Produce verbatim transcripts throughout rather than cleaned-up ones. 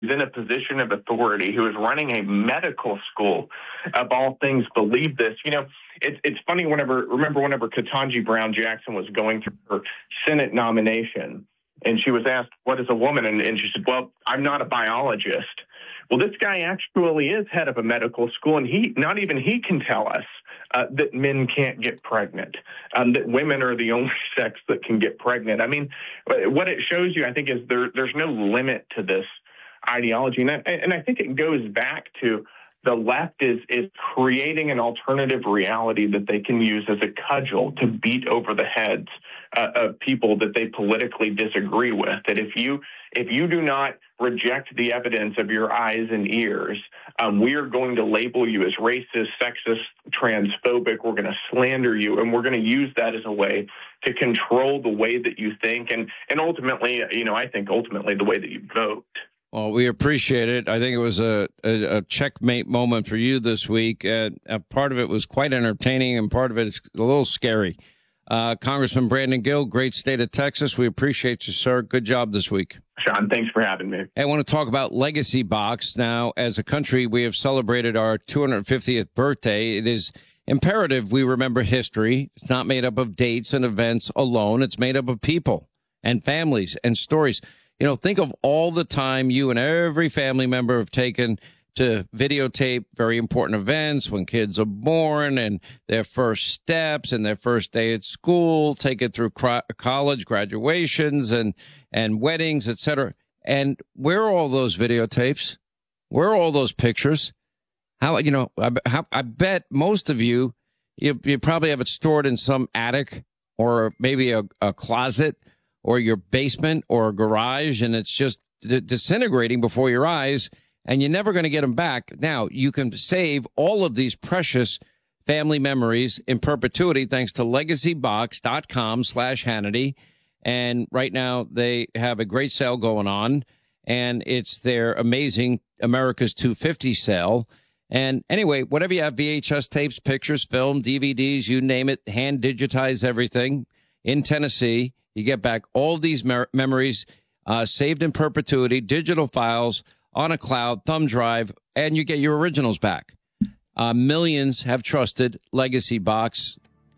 in a position of authority, who is running a medical school, of all things, believe this. You know, it's it's funny whenever, remember whenever Ketanji Brown Jackson was going through her Senate nomination, and she was asked, what is a woman? And, and she said, well, I'm not a biologist. Well, this guy actually is head of a medical school, and he, not even he can tell us uh, that men can't get pregnant, um, that women are the only sex that can get pregnant. I mean, what it shows you, I think, is there there's no limit to this ideology. And I, and I think it goes back to the left is is creating an alternative reality that they can use as a cudgel to beat over the heads uh, of people that they politically disagree with. That if you if you do not reject the evidence of your eyes and ears, um, we are going to label you as racist, sexist, transphobic. We're going to slander you, and we're going to use that as a way to control the way that you think, and and ultimately, you know, I think ultimately the way that you vote. Well, we appreciate it. I think it was a, a, a checkmate moment for you this week. Uh, a part of it was quite entertaining, and part of it is a little scary. Uh, Congressman Brandon Gill, great state of Texas. We appreciate you, sir. Good job this week. Sean, thanks for having me. I want to talk about Legacy Box. Now, as a country, we have celebrated our two hundred fiftieth birthday. It is imperative we remember history. It's not made up of dates and events alone. It's made up of people and families and stories. You know, think of all the time you and every family member have taken to videotape very important events, when kids are born and their first steps and their first day at school, take it through cro- college graduations and, and weddings, et cetera. And where are all those videotapes? Where are all those pictures? How, you know, I, how, I bet most of you, you, you probably have it stored in some attic or maybe a, a closet or your basement or a garage, and it's just d- disintegrating before your eyes, and you're never going to get them back. Now, you can save all of these precious family memories in perpetuity thanks to legacybox.com slash Hannity. And right now, they have a great sale going on, and it's their amazing America's two fifty sale. And anyway, whatever you have, V H S tapes, pictures, film, D V Ds, you name it, hand digitize everything in Tennessee. You get back all these mer- memories uh, saved in perpetuity, digital files on a cloud, thumb drive, and you get your originals back. Uh, millions have trusted Legacy Box.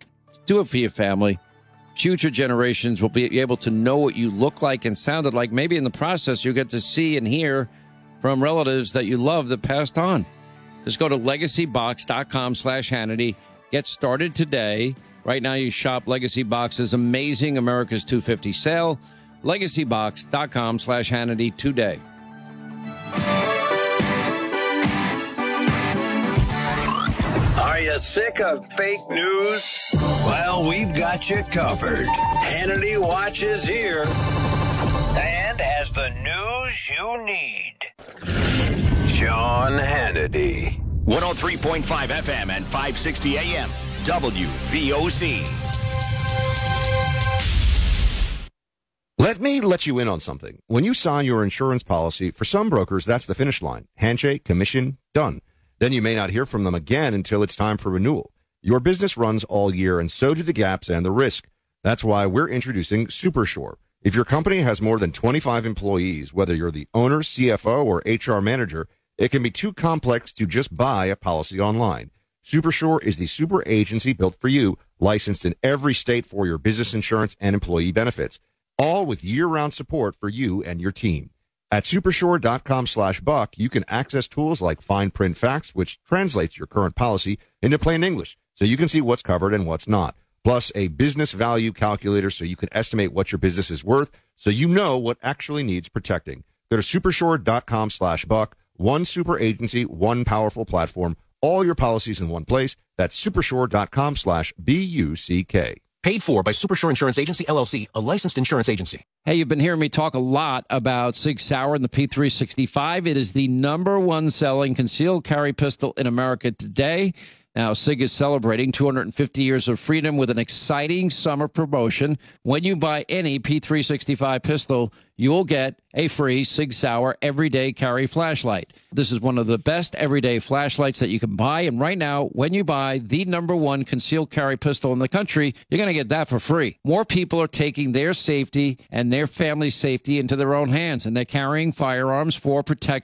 Do it for your family. Future generations will be able to know what you look like and sounded like. Maybe in the process, you'll get to see and hear from relatives that you love that passed on. Just go to legacybox.com slash Hannity. Get started today. Right now, you shop Legacy Box's amazing America's two fifty sale. Legacybox.com slash Hannity today. Are you sick of fake news? Well, we've got you covered. Hannity Watch is here and has the news you need. Sean Hannity. one oh three point five F M and five sixty A M. W V O C. Let me let you in on something. When you sign your insurance policy, for some brokers, that's the finish line. Handshake, commission, done. Then you may not hear from them again until it's time for renewal. Your business runs all year, and so do the gaps and the risk. That's why we're introducing SuperSure. If your company has more than twenty-five employees, whether you're the owner, C F O, or H R manager, it can be too complex to just buy a policy online. SuperSure is the super agency built for you, licensed in every state for your business insurance and employee benefits, all with year-round support for you and your team. At supersure.com slash buck, you can access tools like fine print facts, which translates your current policy into plain English, so you can see what's covered and what's not. Plus a business value calculator so you can estimate what your business is worth, so you know what actually needs protecting. Go to supersure.com slash buck. One super agency, one powerful platform, all your policies in one place. That's supersure.com slash B-U-C-K. Paid for by Supersure Insurance Agency, L L C, a licensed insurance agency. Hey, you've been hearing me talk a lot about Sig Sauer and the P three sixty-five. It is the number one selling concealed carry pistol in America today. Now, Sig is celebrating two hundred fifty years of freedom with an exciting summer promotion. When you buy any P three sixty-five pistol, you will get a free Sig Sauer everyday carry flashlight. This is one of the best everyday flashlights that you can buy. And right now, when you buy the number one concealed carry pistol in the country, you're going to get that for free. More people are taking their safety and their family's safety into their own hands, and they're carrying firearms for protection